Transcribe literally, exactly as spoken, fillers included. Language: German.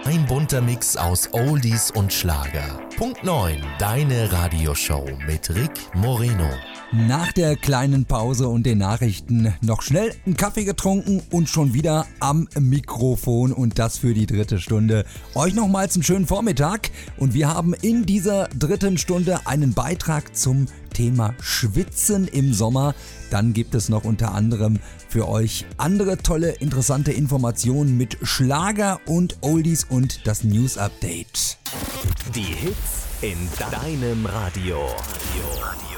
Ein bunter Mix aus Oldies und Schlager. Punkt neun, deine Radioshow mit Rick Moreno. Nach der kleinen Pause und den Nachrichten noch schnell einen Kaffee getrunken und schon wieder am Mikrofon und das für die dritte Stunde. Euch nochmals einen schönen Vormittag und wir haben in dieser dritten Stunde einen Beitrag zum Thema Schwitzen im Sommer. Dann gibt es noch unter anderem für euch andere tolle, interessante Informationen mit Schlager und Oldies und das News Update. Die Hits in deinem Radio. Radio. Radio.